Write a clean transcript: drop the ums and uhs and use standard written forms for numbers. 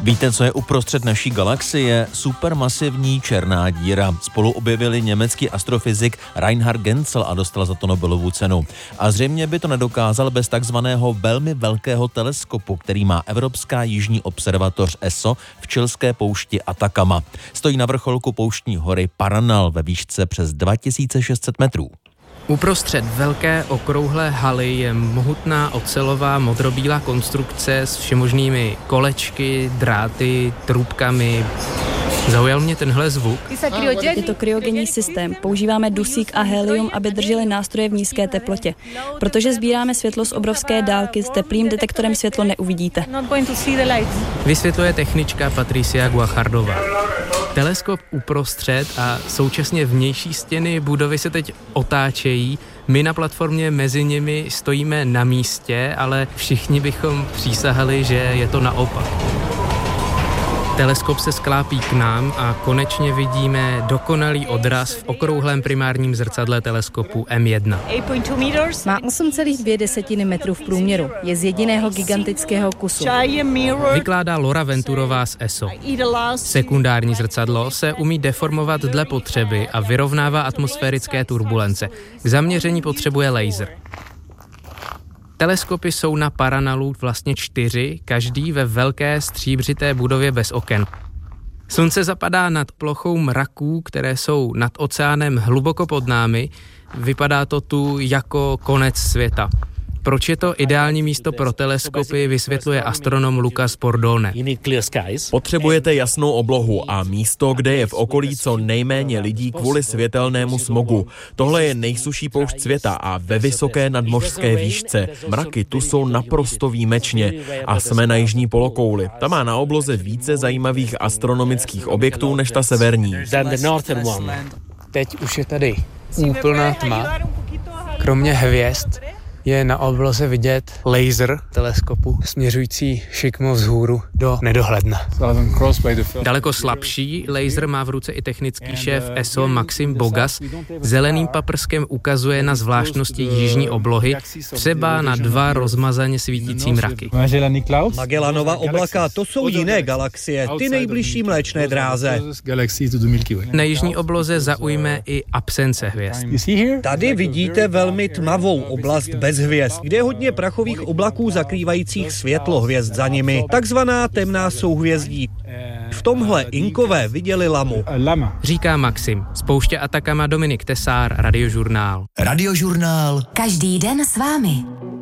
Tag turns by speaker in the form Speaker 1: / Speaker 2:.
Speaker 1: Víte, co je uprostřed naší galaxie? Supermasivní černá díra. Spolu objevili německý astrofyzik Reinhard Genzel a dostal za to Nobelovu cenu. A zřejmě by to nedokázal bez takzvaného velmi velkého teleskopu, který má Evropská jižní observatoř ESO v chilské poušti Atacama. Stojí na vrcholku pouštní hory Paranal ve výšce přes 2600 metrů.
Speaker 2: Uprostřed velké okrouhlé haly je mohutná ocelová modrobílá konstrukce s všemožnými kolečky, dráty, trubkami. Zaujal mě tenhle zvuk.
Speaker 3: Je to kryogenní systém. Používáme dusík a helium, aby drželi nástroje v nízké teplotě. Protože sbíráme světlo z obrovské dálky, s teplým detektorem světlo neuvidíte.
Speaker 2: Vysvětluje technička Patricia Guachardová. Teleskop uprostřed a současně vnější stěny budovy se teď otáčejí. My na platformě mezi nimi stojíme na místě, ale všichni bychom přísahali, že je to naopak. Teleskop se sklápí k nám a konečně vidíme dokonalý odraz v okrouhlém primárním zrcadle teleskopu M1.
Speaker 3: Má 8,2 metru v průměru. Je z jediného gigantického kusu.
Speaker 2: Vykládá Laura Venturová z ESO. Sekundární zrcadlo se umí deformovat dle potřeby a vyrovnává atmosférické turbulence. K zaměření potřebuje laser. Teleskopy jsou na Paranalu vlastně 4, každý ve velké stříbřité budově bez oken. Slunce zapadá nad plochou mraků, které jsou nad oceánem hluboko pod námi. Vypadá to tu jako konec světa. Proč je to ideální místo pro teleskopy, vysvětluje astronom Lucas Pordone.
Speaker 4: Potřebujete jasnou oblohu a místo, kde je v okolí co nejméně lidí kvůli světelnému smogu. Tohle je nejsušší poušť světa a ve vysoké nadmořské výšce. Mraky tu jsou naprosto výjimečně a jsme na jižní polokouli. Ta má na obloze více zajímavých astronomických objektů než ta severní.
Speaker 2: Teď už je tady úplná tma. Kromě hvězd je na obloze vidět laser teleskopu směřující šikmo vzhůru do nedohledna. Daleko slabší laser má v ruce i technický šéf ESO Maxim Bogas. Zeleným paprskem ukazuje na zvláštnosti jižní oblohy, třeba na 2 rozmazaně svítící mraky.
Speaker 5: Magellanova oblaka, to jsou jiné galaxie, ty nejbližší Mléčné dráze.
Speaker 2: Na jižní obloze zaujme i absence hvězd.
Speaker 5: Tady vidíte velmi tmavou oblast bez hvězd, kde je hodně prachových oblaků zakrývajících světlo hvězd za nimi, takzvaná temná souhvězdí. V tomhle Inkové viděli lamu.
Speaker 2: Říká Maxim. Z pouště Atacama Dominik Tesár, Radiožurnál.
Speaker 6: Každý den s vámi.